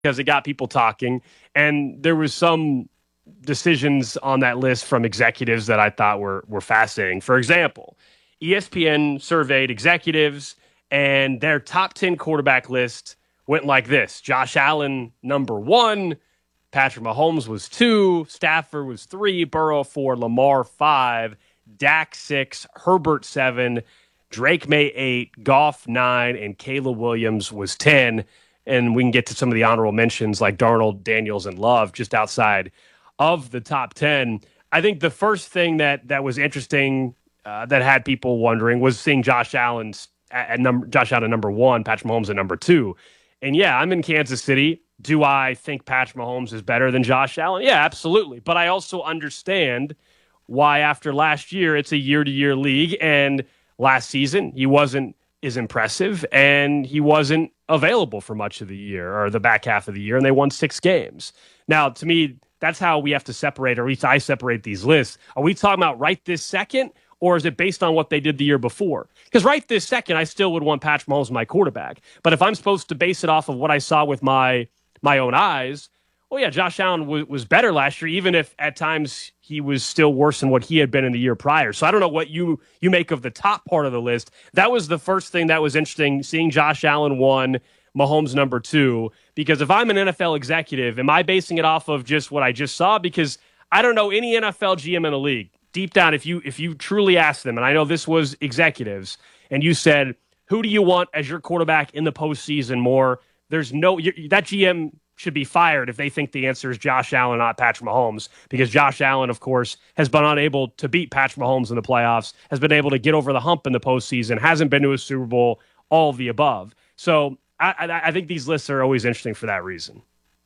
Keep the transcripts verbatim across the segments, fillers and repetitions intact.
because it got people talking. And there was some decisions on that list from executives that I thought were were fascinating. For example, E S P N surveyed executives, and their top ten quarterback list went like this: Josh Allen, number one. Patrick Mahomes was two. Stafford was three. Burrow four. Lamar five. Dak six. Herbert seven. Drake May eight. Goff nine. And Caleb Williams was ten. And we can get to some of the honorable mentions like Darnold, Daniels, and Love just outside of the top ten. I think the first thing that that was interesting uh, that had people wondering was seeing Josh Allen's at, at number Josh Allen at number one, Patrick Mahomes at number two. And yeah, I'm in Kansas City. Do I think Patrick Mahomes is better than Josh Allen? Yeah, absolutely. But I also understand why after last year, it's a year-to-year league. And last season, he wasn't as impressive, and he wasn't available for much of the year or the back half of the year, and they won six games. Now, to me, that's how we have to separate, or at least I separate these lists. Are we talking about right this second, or is it based on what they did the year before? Because right this second, I still would want Patrick Mahomes my quarterback. But if I'm supposed to base it off of what I saw with my my own eyes, well, yeah, Josh Allen w- was better last year, even if at times he was still worse than what he had been in the year prior. So I don't know what you you make of the top part of the list. That was the first thing that was interesting, seeing Josh Allen one, Mahomes number two, because if I'm an N F L executive, am I basing it off of just what I just saw? Because I don't know any N F L G M in the league. Deep down, if you if you truly ask them, and I know this was executives, and you said, who do you want as your quarterback in the postseason more? There's no – that G M should be fired if they think the answer is Josh Allen, not Patrick Mahomes, because Josh Allen, of course, has been unable to beat Patrick Mahomes in the playoffs, has been able to get over the hump in the postseason, hasn't been to a Super Bowl, all of the above. So I, I, I think these lists are always interesting for that reason.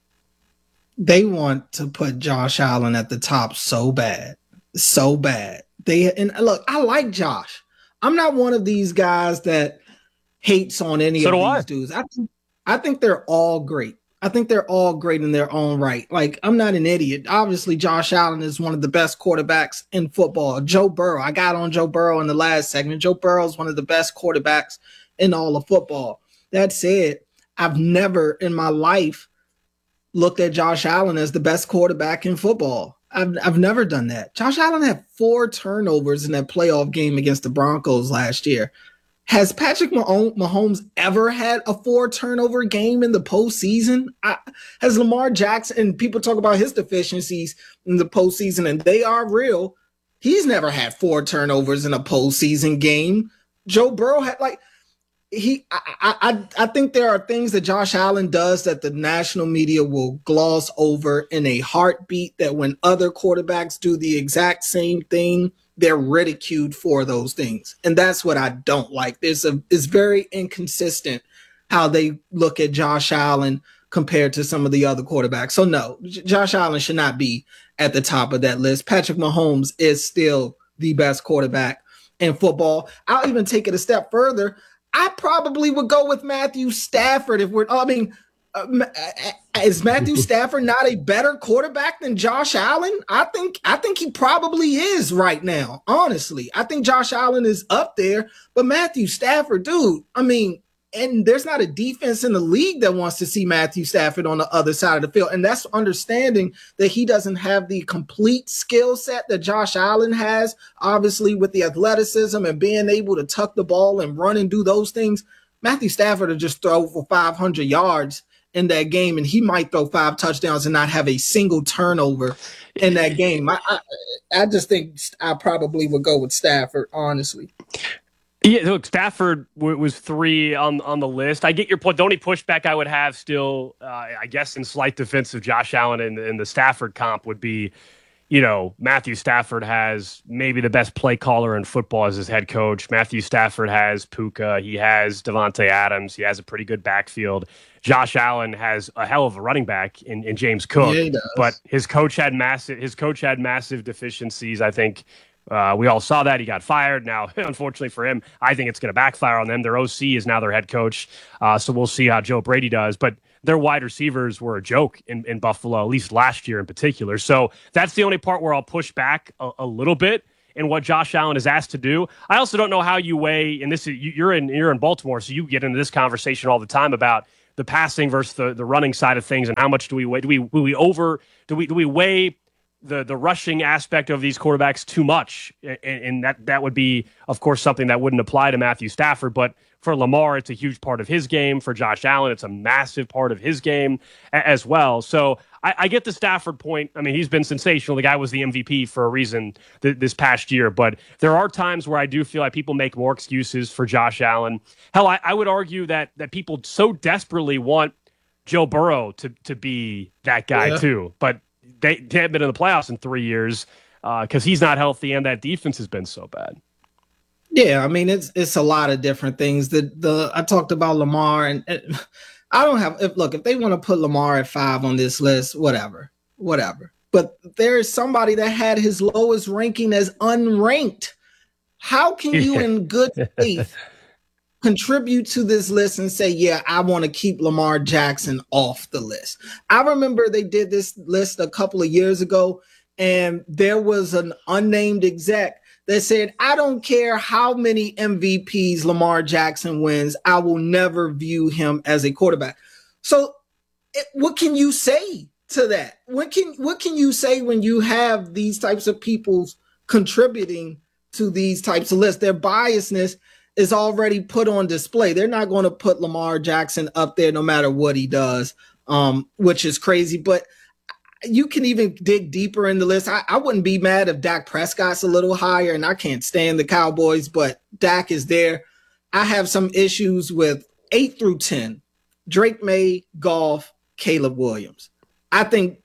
They want to put Josh Allen at the top so bad, so bad. They and look, I like Josh. I'm not one of these guys that hates on any so of these I. dudes. I think I think they're all great. I think they're all great in their own right. Like, I'm not an idiot. Obviously, Josh Allen is one of the best quarterbacks in football. Joe Burrow, I got on Joe Burrow in the last segment. Joe Burrow is one of the best quarterbacks in all of football. That said, I've never in my life looked at Josh Allen as the best quarterback in football. I've, I've never done that. Josh Allen had four turnovers in that playoff game against the Broncos last year. Has Patrick Mahomes ever had a four turnover game in the postseason? I, has Lamar Jackson, and people talk about his deficiencies in the postseason, and they are real. He's never had four turnovers in a postseason game. Joe Burrow had like he. I, I I think there are things that Josh Allen does that the national media will gloss over in a heartbeat. That when other quarterbacks do the exact same thing, they're ridiculed for those things. And that's what I don't like. There's a, it's very inconsistent how they look at Josh Allen compared to some of the other quarterbacks. So no, J- Josh Allen should not be at the top of that list. Patrick Mahomes is still the best quarterback in football. I'll even take it a step further. I probably would go with Matthew Stafford if we're, I mean, Uh, is Matthew Stafford not a better quarterback than Josh Allen? I think I think he probably is right now. Honestly, I think Josh Allen is up there, but Matthew Stafford, dude, I mean, and there's not a defense in the league that wants to see Matthew Stafford on the other side of the field. And that's understanding that he doesn't have the complete skill set that Josh Allen has, obviously with the athleticism and being able to tuck the ball and run and do those things. Matthew Stafford will just throw for five hundred yards in that game, and he might throw five touchdowns and not have a single turnover in that game. I, I, I just think I probably would go with Stafford, honestly. Yeah, look, Stafford w- was three on on the list. I get your point. The only pushback I would have still, uh, I guess, in slight defense of Josh Allen and, and the Stafford comp would be, you know, Matthew Stafford has maybe the best play caller in football as his head coach. Matthew Stafford has Puka. He has Devontae Adams. He has a pretty good backfield. Josh Allen has a hell of a running back in, in James Cook, yeah, but his coach had massive his coach had massive deficiencies. I think uh, we all saw that. He got fired. Now, unfortunately for him, I think it's going to backfire on them. Their O C is now their head coach, uh, so we'll see how Joe Brady does. But their wide receivers were a joke in, in Buffalo, at least last year in particular. So that's the only part where I'll push back a, a little bit in what Josh Allen is asked to do. I also don't know how you weigh, and this is you're in you're in Baltimore, so you get into this conversation all the time about the passing versus the, the running side of things, and how much do we weigh? Do we do we over? Do we do we weigh the the rushing aspect of these quarterbacks too much? And, and that that would be, of course, something that wouldn't apply to Matthew Stafford, but for Lamar, it's a huge part of his game. For Josh Allen, it's a massive part of his game a- as well. So I, I get the Stafford point. I mean, he's been sensational. The guy was the M V P for a reason th- this past year. But there are times where I do feel like people make more excuses for Josh Allen. Hell, I, I would argue that that people so desperately want Joe Burrow to to be that guy Yeah. too. But they, they haven't been in the playoffs in three years because uh, he's not healthy and that defense has been so bad. Yeah, I mean it's it's a lot of different things. The the I talked about Lamar, and, and I don't have. If, look, if they want to put Lamar at five on this list, whatever, whatever. But there is somebody that had his lowest ranking as unranked. How can you, in good faith, contribute to this list and say, "Yeah, I want to keep Lamar Jackson off the list"? I remember they did this list a couple of years ago, and there was an unnamed exec that said, I don't care how many M V Ps Lamar Jackson wins, I will never view him as a quarterback. So it, what can you say to that? What can what can you say when you have these types of people contributing to these types of lists? Their biasness is already put on display. They're not going to put Lamar Jackson up there no matter what he does, um, which is crazy. But you can even dig deeper in the list. I, I wouldn't be mad if Dak Prescott's a little higher, and I can't stand the Cowboys, but Dak is there. I have some issues with eight through ten, Drake May, Goff, Caleb Williams. I think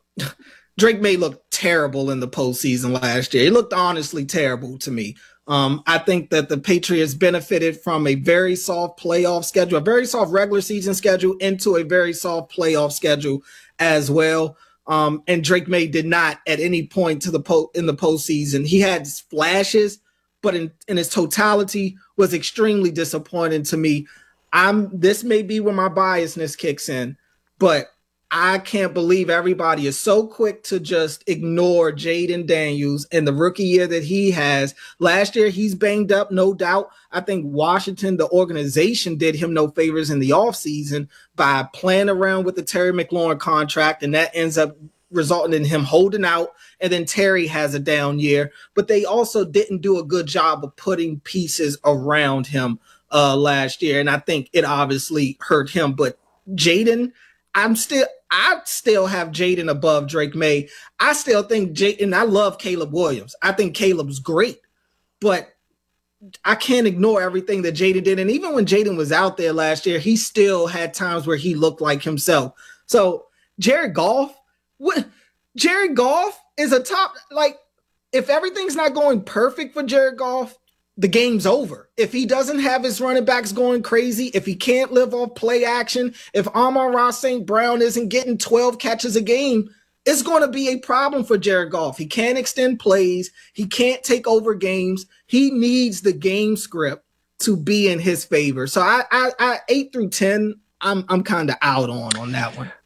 Drake May looked terrible in the postseason last year. He looked honestly terrible to me. Um, I think that the Patriots benefited from a very soft playoff schedule, a very soft regular season schedule into a very soft playoff schedule as well. Um, and Drake May did not at any point to the po- in the postseason. He had flashes, but in, in its totality was extremely disappointing to me. I'm this may be where my biasness kicks in, but I can't believe everybody is so quick to just ignore Jaden Daniels and the rookie year that he has. Last year, he's banged up, no doubt. I think Washington, the organization, did him no favors in the offseason by playing around with the Terry McLaurin contract, and that ends up resulting in him holding out. And then Terry has a down year, but they also didn't do a good job of putting pieces around him uh, last year. And I think it obviously hurt him. But Jaden, I'm still, I still have Jaden above Drake May. I still think Jaden, I love Caleb Williams. I think Caleb's great, but I can't ignore everything that Jaden did. And even when Jaden was out there last year, he still had times where he looked like himself. So Jared Goff, what Jared Goff is a top, like, if everything's not going perfect for Jared Goff, the game's over. If he doesn't have his running backs going crazy, if he can't live off play action, if Amon-Ra Saint Brown isn't getting twelve catches a game, it's going to be a problem for Jared Goff. He can't extend plays. He can't take over games. He needs the game script to be in his favor. So I, I, I eight through ten, I'm, I'm kind of out on on that one.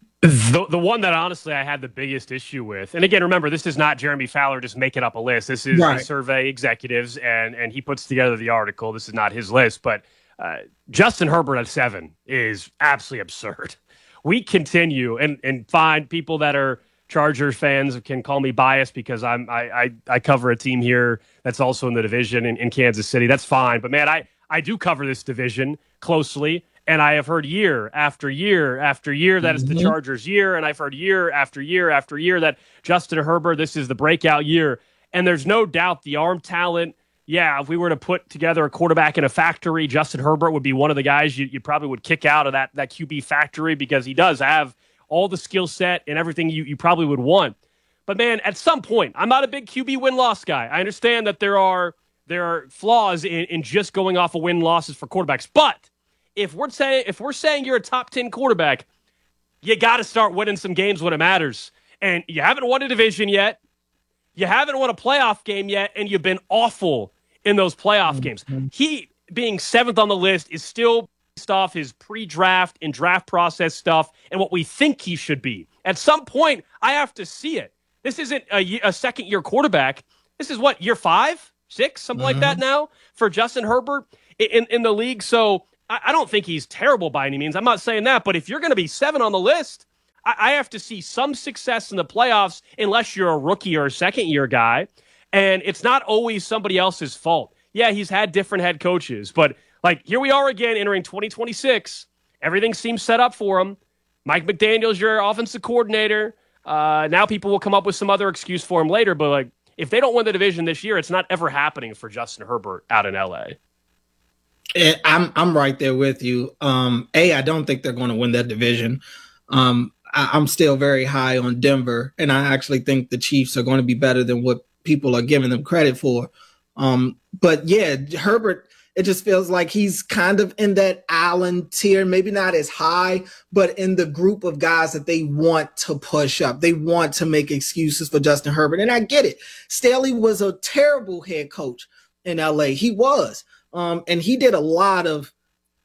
The the one that honestly I had the biggest issue with, and again, remember, this is not Jeremy Fowler just making up a list. This is Right. the survey executives, and and he puts together the article. This is not his list, but uh, Justin Herbert at seven is absolutely absurd. We continue, and and find people that are Chargers fans can call me biased because I'm I I, I cover a team here that's also in the division in, in Kansas City. That's fine, but man, I I do cover this division closely. And I have heard year after year after year that it's the Mhm. Chargers' year. And I've heard year after year after year that Justin Herbert, this is the breakout year. And there's no doubt the arm talent. Yeah, if we were to put together a quarterback in a factory, Justin Herbert would be one of the guys you, you probably would kick out of that, that Q B factory because he does have all the skill set and everything you, you probably would want. But, man, at some point, I'm not a big Q B win-loss guy. I understand that there are there are flaws in, in just going off of win-losses for quarterbacks. But If we're saying if we're saying you're a top ten quarterback, you got to start winning some games when it matters. And you haven't won a division yet. You haven't won a playoff game yet, and you've been awful in those playoff games. He being seventh on the list is still based off his pre-draft and draft process stuff and what we think he should be. At some point, I have to see it. This isn't a, a second-year quarterback. This is what, year five, six, something mm-hmm. like that now for Justin Herbert in, in the league. So I, I don't think he's terrible by any means. I'm not saying that, but if you're going to be seven on the list, I, I have to see some success in the playoffs unless you're a rookie or a second year guy. And it's not always somebody else's fault. Yeah, he's had different head coaches, but like here we are again entering twenty twenty-six. Everything seems set up for him. Mike McDaniel's your offensive coordinator. Uh, now people will come up with some other excuse for him later, but like if they don't win the division this year, it's not ever happening for Justin Herbert out in L A. I'm I'm right there with you. Um, A, I don't think they're going to win that division. Um, I, I'm still very high on Denver, and I actually think the Chiefs are going to be better than what people are giving them credit for. Um, but yeah, Herbert, it just feels like he's kind of in that Allen tier, maybe not as high, but in the group of guys that they want to push up. They want to make excuses for Justin Herbert. And I get it. Staley was a terrible head coach in L A. He was. Um, and he did a lot of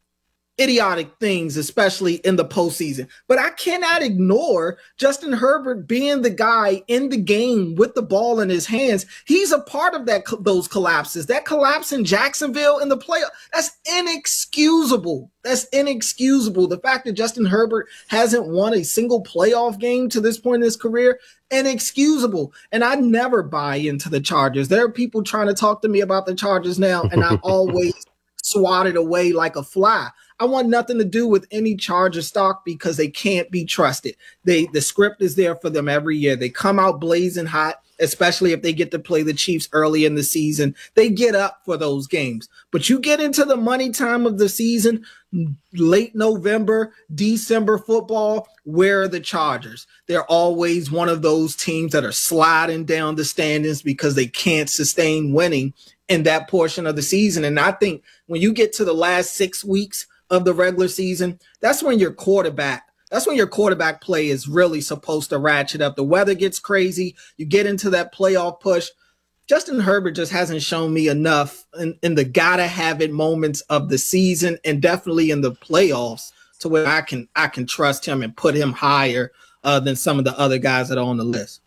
idiotic things, especially in the postseason. But I cannot ignore Justin Herbert being the guy in the game with the ball in his hands. He's a part of that those collapses. That collapse in Jacksonville in the playoff, that's inexcusable. That's inexcusable. The fact that Justin Herbert hasn't won a single playoff game to this point in his career, inexcusable. And I never buy into the Chargers. There are people trying to talk to me about the Chargers now, and I always swat it away like a fly. I want nothing to do with any Charger stock because they can't be trusted. They the script is there for them every year. They come out blazing hot, especially if they get to play the Chiefs early in the season. They get up for those games. But you get into the money time of the season, late November, December football, where are the Chargers? They're always one of those teams that are sliding down the standings because they can't sustain winning in that portion of the season. And I think when you get to the last six weeks of the regular season, that's when your quarterback, that's when your quarterback play is really supposed to ratchet up. The weather gets crazy. You get into that playoff push. Justin Herbert just hasn't shown me enough in, in the gotta have it moments of the season and definitely in the playoffs to where I can I can trust him and put him higher uh, than some of the other guys that are on the list.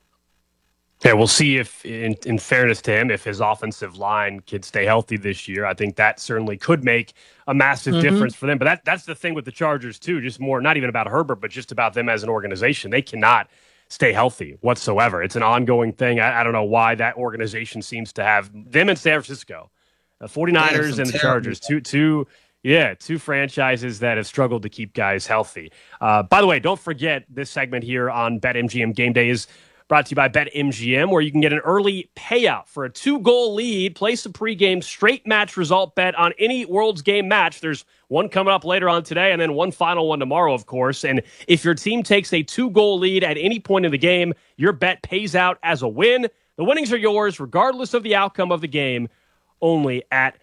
Yeah, we'll see if, in, in fairness to him, if his offensive line can stay healthy this year. I think that certainly could make a massive mm-hmm. difference for them. But that that's the thing with the Chargers, too, just more, not even about Herbert, but just about them as an organization. They cannot stay healthy whatsoever. It's an ongoing thing. I, I don't know why that organization seems to have them in San Francisco, the 49ers and the Chargers, two, two, yeah, two franchises that have struggled to keep guys healthy. Uh, by the way, don't forget this segment here on BetMGM Game Day is brought to you by BetMGM, where you can get an early payout for a two-goal lead. Place a pregame straight match result bet on any World's Game match. There's one coming up later on today and then one final one tomorrow, of course. And if your team takes a two-goal lead at any point in the game, your bet pays out as a win. The winnings are yours regardless of the outcome of the game, only at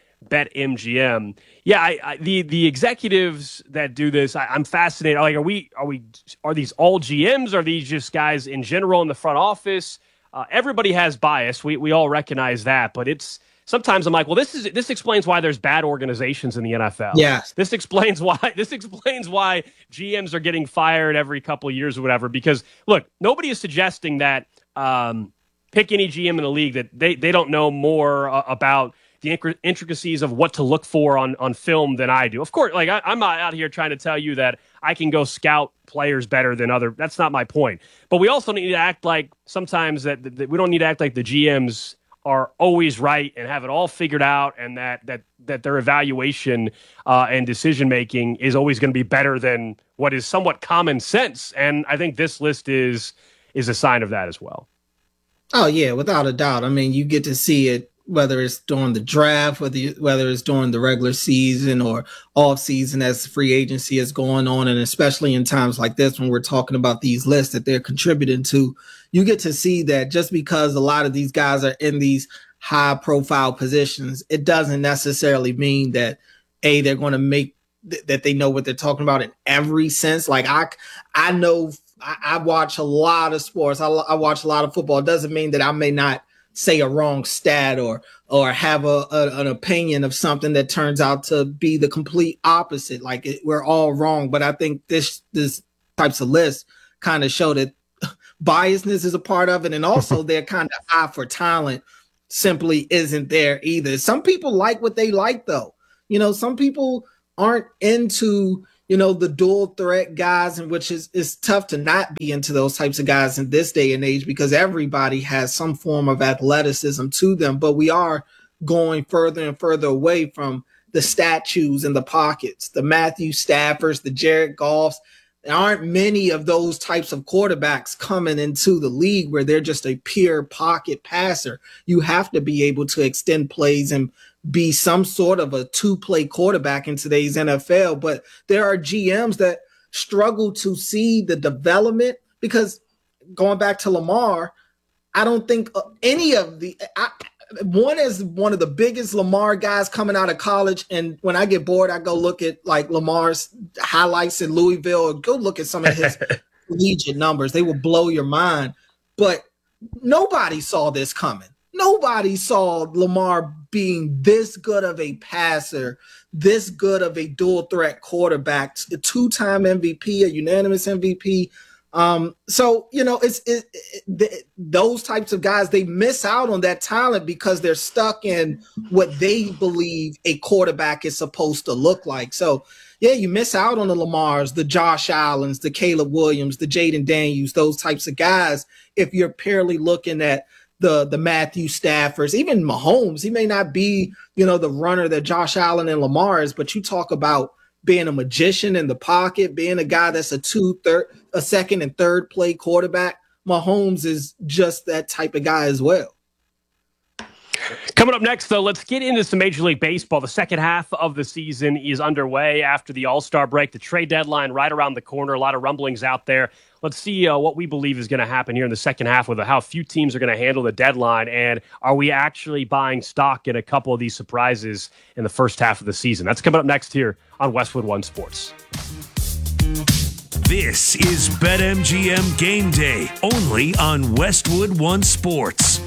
BetMGM. Yeah, I, I, the the executives that do this, I, I'm fascinated. Like, are we are we are these all G Ms? Are these just guys in general in the front office? Uh, everybody has bias. We we all recognize that, but it's sometimes I'm like, well, this is this explains why there's bad organizations in the N F L. Yes, this explains why this explains why G Ms are getting fired every couple of years or whatever. Because look, nobody is suggesting that um, pick any G M in the league that they they don't know more uh, about the intricacies of what to look for on, on film than I do. Of course, like I, I'm not out here trying to tell you that I can go scout players better than other. That's not my point. But we also need to act like sometimes that, that we don't need to act like the G Ms are always right and have it all figured out, and that that that their evaluation uh, and decision making is always going to be better than what is somewhat common sense. And I think this list is is a sign of that as well. Oh yeah, without a doubt. I mean, you get to see it, whether it's during the draft, whether you, whether it's during the regular season or off season as free agency is going on. And especially in times like this, when we're talking about these lists that they're contributing to, you get to see that just because a lot of these guys are in these high profile positions, it doesn't necessarily mean that A, they're going to make th- that they know what they're talking about in every sense. Like I, I know I, I watch a lot of sports. I, I watch a lot of football. It doesn't mean that I may not say a wrong stat or or have a, a an opinion of something that turns out to be the complete opposite. Like it, we're all wrong. But I think this this types of lists kind of show that biasness is a part of it, and also their kind of eye for talent simply isn't there either. Some people like what they like, though. You know, some people aren't into, you know, the dual threat guys, and which is, is tough to not be into those types of guys in this day and age because everybody has some form of athleticism to them. But we are going further and further away from the statues in the pockets, the Matthew Staffords, the Jared Goffs. There aren't many of those types of quarterbacks coming into the league where they're just a pure pocket passer. You have to be able to extend plays and be some sort of a two-play quarterback in today's N F L. But there are G Ms that struggle to see the development because going back to Lamar, I don't think any of the I, one is one of the biggest Lamar guys coming out of college. And when I get bored, I go look at like Lamar's highlights in Louisville or go look at some of his collegiate numbers. They will blow your mind. But nobody saw this coming. Nobody saw Lamar being this good of a passer, this good of a dual threat quarterback, a two-time M V P, a unanimous M V P. Um, so, you know, it's it, it, it, those types of guys, they miss out on that talent because they're stuck in what they believe a quarterback is supposed to look like. So, yeah, you miss out on the Lamars, the Josh Allens, the Caleb Williams, the Jaden Daniels, those types of guys if you're purely looking at the the Matthew Staffords, even Mahomes. He may not be, you know, the runner that Josh Allen and Lamar is, but you talk about being a magician in the pocket, being a guy that's a two, third, a second and third play quarterback. Mahomes is just that type of guy as well. Coming up next, though, let's get into some Major League Baseball. The second half of the season is underway after the All-Star break. The trade deadline right around the corner. A lot of rumblings out there. Let's see uh, what we believe is going to happen here in the second half with how few teams are going to handle the deadline. And are we actually buying stock in a couple of these surprises in the first half of the season? That's coming up next here on Westwood One Sports. This is BetMGM Game Day, only on Westwood One Sports.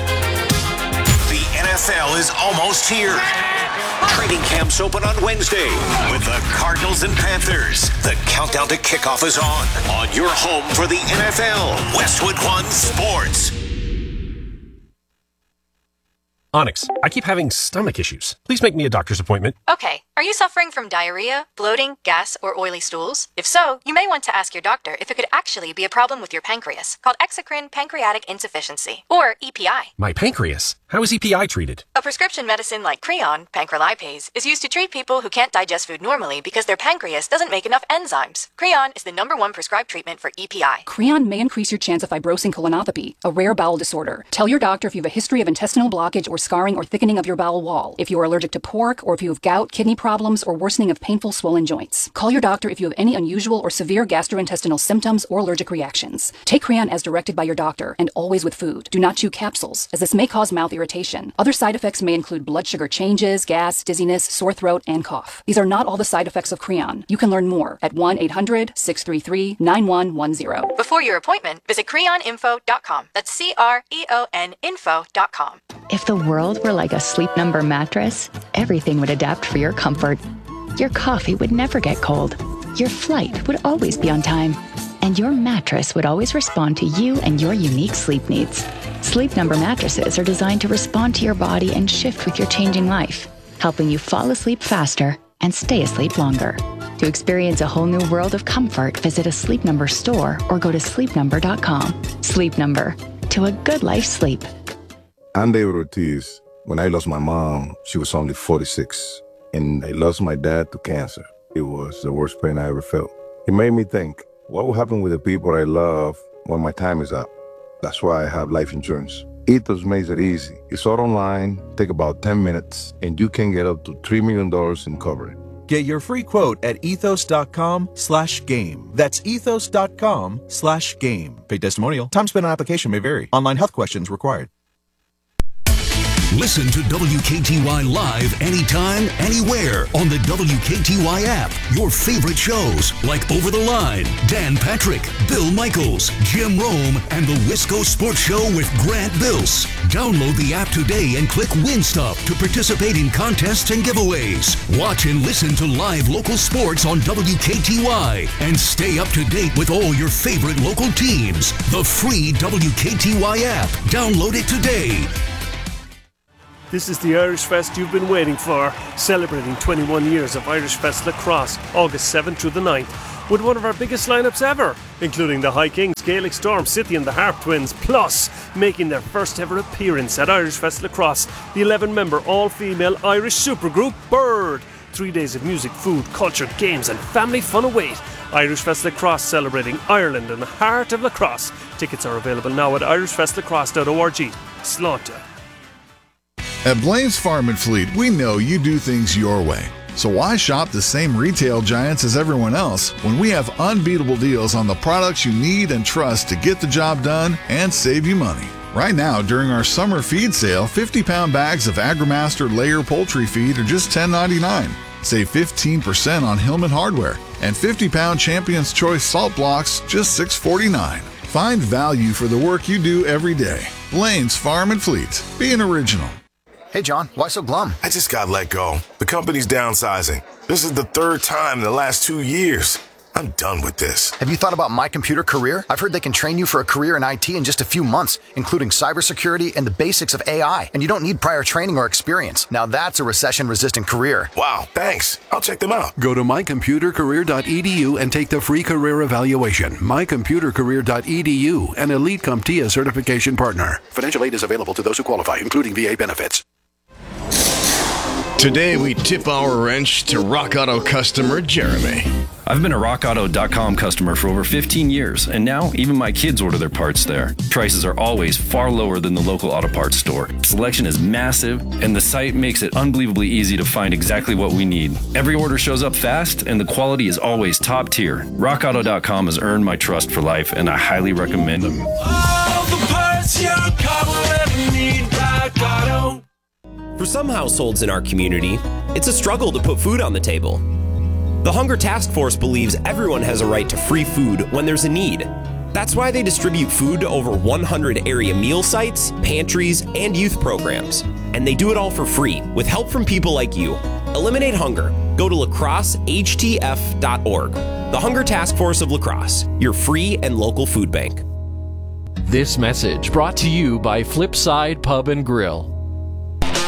N F L is almost here. Training camps open on Wednesday with the Cardinals and Panthers. The countdown to kickoff is on. On your home for the N F L, Westwood One Sports. Onyx, I keep having stomach issues. Please make me a doctor's appointment. Okay. Are you suffering from diarrhea, bloating, gas, or oily stools? If so, you may want to ask your doctor if it could actually be a problem with your pancreas, called exocrine pancreatic insufficiency, or E P I. My pancreas? How is E P I treated? A prescription medicine like Creon, pancrelipase, is used to treat people who can't digest food normally because their pancreas doesn't make enough enzymes. Creon is the number one prescribed treatment for E P I. Creon may increase your chance of fibrosing colonopathy, a rare bowel disorder. Tell your doctor if you have a history of intestinal blockage or scarring or thickening of your bowel wall, if you are allergic to pork, or if you have gout, kidney problems, or worsening of painful swollen joints. Call your doctor if you have any unusual or severe gastrointestinal symptoms or allergic reactions. Take Creon as directed by your doctor, and always with food. Do not chew capsules, as this may cause mouth irritation. Other side effects may include blood sugar changes, gas, dizziness, sore throat, and cough. These are not all the side effects of Creon. You can learn more at one eight hundred, six three three, nine one one zero. Before your appointment, visit creon info dot com. That's C R E O N info dot com. If the world were like a Sleep Number mattress, everything would adapt for your comfort. Your coffee would never get cold. Your flight would always be on time. And your mattress would always respond to you and your unique sleep needs. Sleep Number mattresses are designed to respond to your body and shift with your changing life, helping you fall asleep faster and stay asleep longer. To experience a whole new world of comfort, visit a Sleep Number store or go to sleep number dot com. Sleep Number. To a good life sleep. I'm David Ortiz. When I lost my mom, she was only forty-six. And I lost my dad to cancer. It was the worst pain I ever felt. It made me think, what will happen with the people I love when my time is up? That's why I have life insurance. Ethos makes it easy. It's all online, take about ten minutes, and you can get up to three million dollars in coverage. Get your free quote at ethos.com slash game. That's ethos.com slash game. Paid testimonial. Time spent on application may vary. Online health questions required. Listen to W K T Y live anytime, anywhere on the W K T Y app. Your favorite shows like Over the Line, Dan Patrick, Bill Michaels, Jim Rome, and the Wisco Sports Show with Grant Bills. Download the app today and click Win Stuff to participate in contests and giveaways. Watch and listen to live local sports on W K T Y and stay up to date with all your favorite local teams. The free W K T Y app. Download it today. This is the Irish Fest you've been waiting for, celebrating twenty-one years of Irish Fest Lacrosse, August seventh through the ninth, with one of our biggest lineups ever, including the High Kings, Gaelic Storm, City and the Harp Twins, plus making their first ever appearance at Irish Fest Lacrosse, the eleven-member all-female Irish supergroup Bird. Three days of music, food, culture, games and family fun await. Irish Fest Lacrosse, celebrating Ireland and the heart of lacrosse. Tickets are available now at irish fest lacrosse dot org. Slánta. At Blaine's Farm and Fleet, we know you do things your way. So why shop the same retail giants as everyone else when we have unbeatable deals on the products you need and trust to get the job done and save you money? Right now, during our summer feed sale, fifty-pound bags of AgriMaster layer poultry feed are just ten ninety-nine. Save fifteen percent on Hillman hardware, and fifty-pound Champion's Choice salt blocks just six forty-nine. Find value for the work you do every day. Blaine's Farm and Fleet. Be an original. Hey, John, why so glum? I just got let go. The company's downsizing. This is the third time in the last two years. I'm done with this. Have you thought about My Computer Career? I've heard they can train you for a career in I T in just a few months, including cybersecurity and the basics of A I. And you don't need prior training or experience. Now that's a recession-resistant career. Wow, thanks. I'll check them out. Go to my computer career dot e d u and take the free career evaluation. my computer career dot e d u, an Elite CompTIA certification partner. Financial aid is available to those who qualify, including V A benefits. Today, we tip our wrench to Rock Auto customer Jeremy. I've been a rock auto dot com customer for over fifteen years, and now even my kids order their parts there. Prices are always far lower than the local auto parts store. Selection is massive, and the site makes it unbelievably easy to find exactly what we need. Every order shows up fast, and the quality is always top tier. rock auto dot com has earned my trust for life, and I highly recommend them. All the parts your car will ever need, Rock Auto. For some households in our community, it's a struggle to put food on the table. The Hunger Task Force believes everyone has a right to free food when there's a need. That's why they distribute food to over one hundred area meal sites, pantries, and youth programs. And they do it all for free, with help from people like you. Eliminate hunger. Go to lacrosse h t f dot org. The Hunger Task Force of Lacrosse, your free and local food bank. This message brought to you by Flipside Pub and Grill.